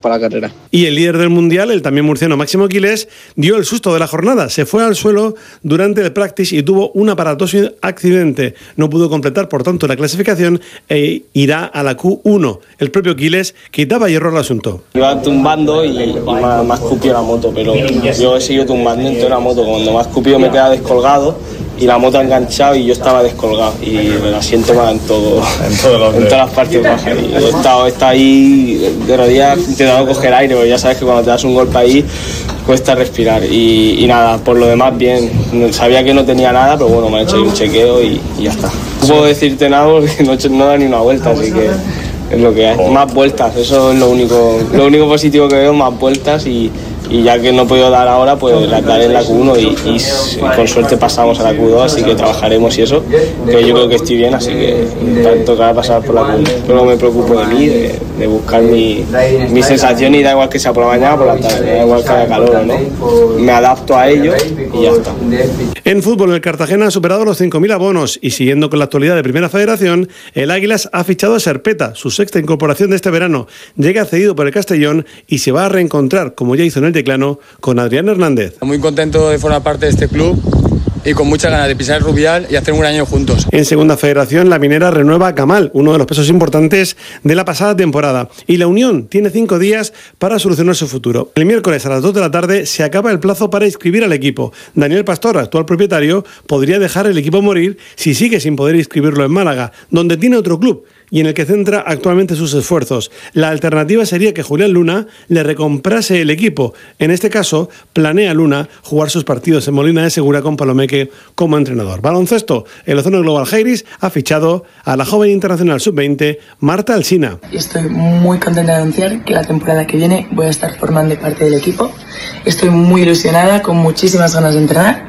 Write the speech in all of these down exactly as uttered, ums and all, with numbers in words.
para la carrera. Y el líder del Mundial, el también murciano Máximo Quilés, dio el susto de la jornada. Se fue al suelo durante el practice y tuvo un aparatoso accidente. No pudo completar, por tanto, la clasificación e irá a la Q uno. El propio Quilés quitaba hierro al asunto. Iba tumbando y, y me ha escupido la moto, pero yo he seguido tumbando en toda la moto. Cuando me ha escupido me he quedado descolgado y la moto ha enganchado y yo estaba descolgado. Y el asiento me en todo, en, todo en todas las partes bajas. Y he estado, he estado ahí de rodillas intentando coger aire, porque ya sabes que cuando te das un golpe ahí cuesta respirar. Y, y nada, por lo demás bien. Sabía que no tenía nada, pero bueno, me han hecho ahí un chequeo y, y ya está. No puedo decirte nada porque no, no da ni una vuelta, así que es lo que hay. Más vueltas, eso es lo único, lo único positivo que veo, más vueltas y... Y ya que no he podido dar ahora, pues la daré en la Q uno y, y, y con suerte pasamos a la Q dos, así que trabajaremos y eso, que yo creo que estoy bien, así que tocará pasar por la Q uno. Pero no me preocupo de mí, de, de buscar mi, mi sensación y da igual que sea por la mañana o por la tarde, da igual que haya calor o no. Me adapto a ello y ya está. En fútbol, el Cartagena ha superado los cinco mil abonos y siguiendo con la actualidad de Primera Federación, el Águilas ha fichado a Serpeta, su sexta incorporación de este verano. Llega cedido por el Castellón y se va a reencontrar, como ya hizo en el Clano, con Adrián Hernández. Muy contento de formar parte de este club y con muchas ganas de pisar el Rubial y hacer un año juntos. En Segunda Federación, la Minera renueva a Kamal, uno de los pesos importantes de la pasada temporada, y la Unión tiene cinco días para solucionar su futuro. El miércoles a las dos de la tarde se acaba el plazo para inscribir al equipo. Daniel Pastor, actual propietario, podría dejar el equipo morir si sigue sin poder inscribirlo en Málaga, donde tiene otro club y en el que centra actualmente sus esfuerzos. La alternativa sería que Julián Luna le recomprase el equipo. En este caso, planea Luna jugar sus partidos en Molina de Segura con Palomeque como entrenador. Baloncesto, el Ozono Global Jairis ha fichado a la joven internacional sub veinte, Marta Alsina. Estoy muy contenta de anunciar que la temporada que viene voy a estar formando parte del equipo. Estoy muy ilusionada, con muchísimas ganas de entrenar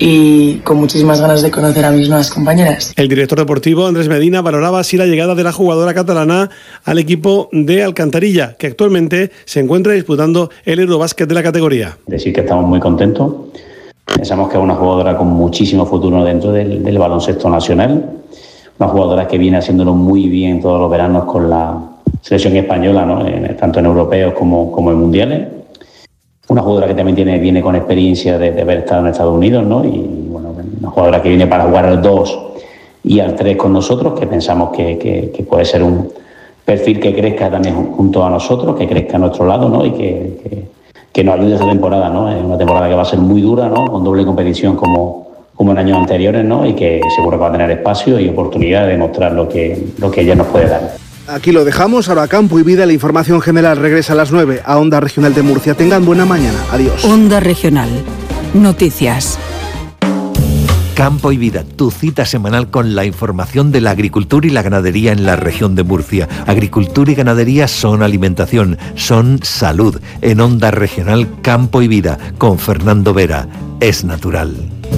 y con muchísimas ganas de conocer a mis nuevas compañeras. El director deportivo Andrés Medina valoraba así la llegada de la jugadora catalana al equipo de Alcantarilla, que actualmente se encuentra disputando el Eurobásquet de la categoría. Decir que estamos muy contentos. Pensamos que es una jugadora con muchísimo futuro dentro del, del baloncesto nacional. Una jugadora que viene haciéndolo muy bien todos los veranos con la selección española, ¿no? en, tanto en europeos como, como en mundiales. Una jugadora que también tiene, viene con experiencia de, de haber estado en Estados Unidos, ¿no? Y bueno, una jugadora que viene para jugar al dos y al tres con nosotros, que pensamos que, que, que puede ser un perfil que crezca también junto a nosotros, que crezca a nuestro lado, ¿no? Y que, que, que nos ayude esta temporada, ¿no? Es una temporada que va a ser muy dura, ¿no? Con doble competición como, como en años anteriores, ¿no? Y que seguro que va a tener espacio y oportunidad de demostrar lo que, lo que ella nos puede dar. Aquí lo dejamos, ahora Campo y Vida, la información general regresa a las nueve a Onda Regional de Murcia. Tengan buena mañana, adiós. Onda Regional, noticias. Campo y Vida, tu cita semanal con la información de la agricultura y la ganadería en la región de Murcia. Agricultura y ganadería son alimentación, son salud. En Onda Regional Campo y Vida, con Fernando Vera, es natural.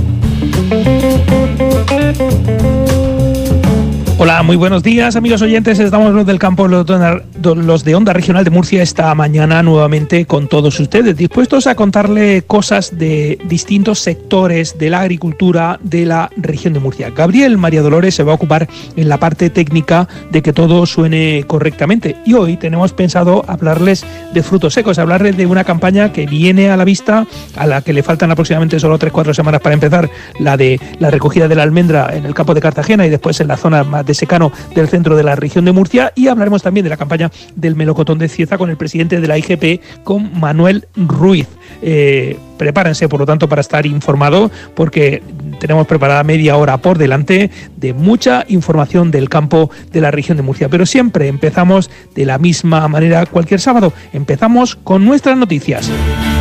Hola, muy buenos días, amigos oyentes. Estamos los del campo, los de Onda Regional de Murcia, esta mañana nuevamente con todos ustedes, dispuestos a contarle cosas de distintos sectores de la agricultura de la región de Murcia. Gabriel María Dolores se va a ocupar en la parte técnica de que todo suene correctamente. Y hoy tenemos pensado hablarles de frutos secos, hablarles de una campaña que viene a la vista, a la que le faltan aproximadamente solo tres cuatro semanas para empezar, la de la recogida de la almendra en el campo de Cartagena y después en la zona más de secano del centro de la región de Murcia, y hablaremos también de la campaña del melocotón de Cieza con el presidente de la I G P, con Manuel Ruiz. Eh, prepárense, por lo tanto, para estar informado, porque tenemos preparada media hora por delante de mucha información del campo de la región de Murcia. Pero siempre empezamos de la misma manera cualquier sábado. Empezamos con nuestras noticias.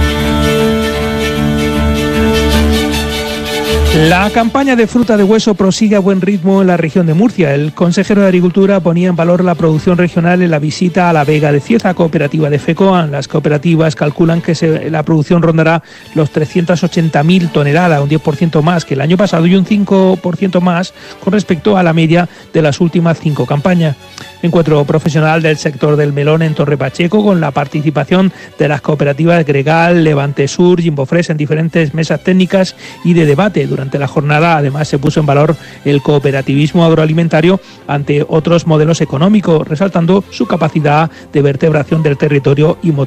La campaña de fruta de hueso prosigue a buen ritmo en la región de Murcia. El consejero de Agricultura ponía en valor la producción regional en la visita a la Vega de Cieza, cooperativa de FECOAN. Las cooperativas calculan que se, la producción rondará los trescientas ochenta mil toneladas, un diez por ciento más que el año pasado y un cinco por ciento más con respecto a la media de las últimas cinco campañas. Encuentro profesional del sector del melón en Torre Pacheco, con la participación de las cooperativas Gregal, Levante Sur, Jimbo Fresh en diferentes mesas técnicas y de debate. Durante Durante la jornada, además, se puso en valor el cooperativismo agroalimentario ante otros modelos económicos, resaltando su capacidad de vertebración del territorio y